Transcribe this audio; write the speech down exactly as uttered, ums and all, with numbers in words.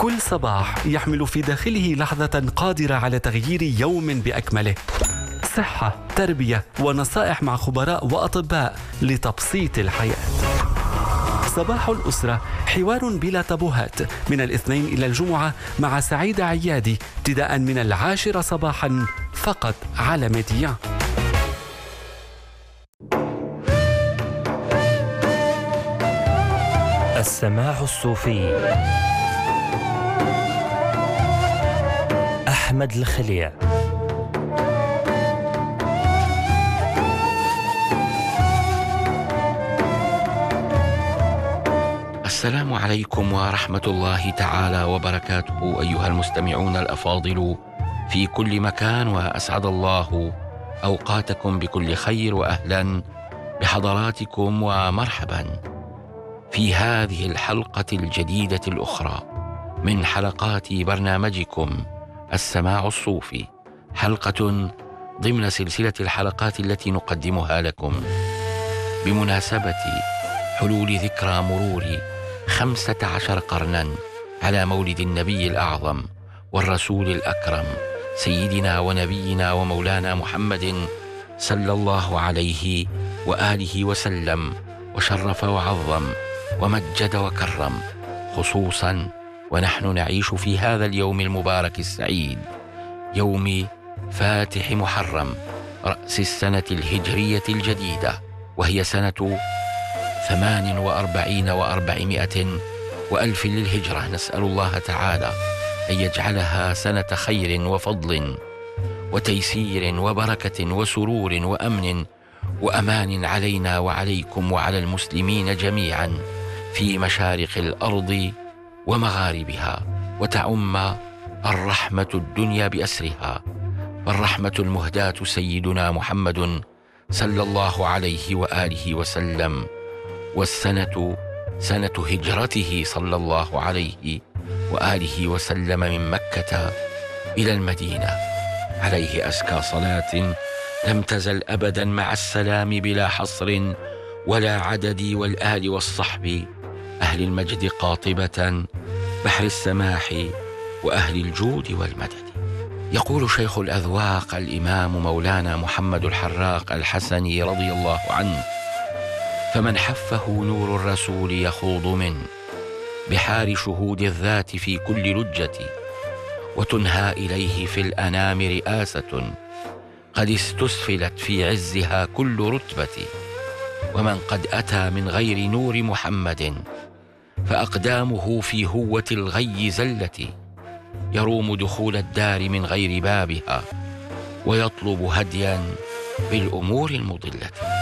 كل صباح يحمل في داخله لحظة قادرة على تغيير يوم بأكمله. صحة، تربية ونصائح مع خبراء وأطباء لتبسيط الحياة. صباح الأسرة، حوار بلا تابوهات من الاثنين إلى الجمعة مع سعيدة عيادي ابتداء من العاشرة صباحا فقط على ميديا. السماع الصوفي. أحمد الخليع. السلام عليكم ورحمة الله تعالى وبركاته أيها المستمعون الأفاضل في كل مكان، وأسعد الله أوقاتكم بكل خير، وأهلا بحضراتكم ومرحبا في هذه الحلقة الجديدة الأخرى من حلقات برنامجكم السماع الصوفي، حلقة ضمن سلسلة الحلقات التي نقدمها لكم بمناسبة حلول ذكرى مرور خمسة عشر قرنا على مولد النبي الأعظم والرسول الأكرم سيدنا ونبينا ومولانا محمد صلى الله عليه وآله وسلم، وشرف وعظم ومجد وكرم، خصوصا ونحن نعيش في هذا اليوم المبارك السعيد، يوم فاتح محرم، رأس السنة الهجرية الجديدة، وهي سنة ثمان وأربعين وأربعمائة وألف للهجرة. نسأل الله تعالى أن يجعلها سنة خير وفضل وتيسير وبركة وسرور وأمن وأمان علينا وعليكم وعلى المسلمين جميعا في مشارق الأرض ومغاربها، وتعم الرحمة الدنيا بأسرها، والرحمة المهداة سيدنا محمد صلى الله عليه وآله وسلم، والسنة سنة هجرته صلى الله عليه وآله وسلم من مكة إلى المدينة، عليه أزكى صلاة لم تزل أبدا مع السلام بلا حصر ولا عدد، والآل والصحب أهل المجد قاطبة بحر السماح وأهل الجود والمدد. يقول شيخ الأذواق الإمام مولانا محمد الحراق الحسني رضي الله عنه: فمن حفه نور الرسول يخوض من بحار شهود الذات في كل لجة، وتنهى إليه في الأنام رئاسة قد استسفلت في عزها كل رتبة، ومن قد أتى من غير نور محمد فأقدامه في هوة الغي زلة، يروم دخول الدار من غير بابها ويطلب هديا بالأمور المضلة.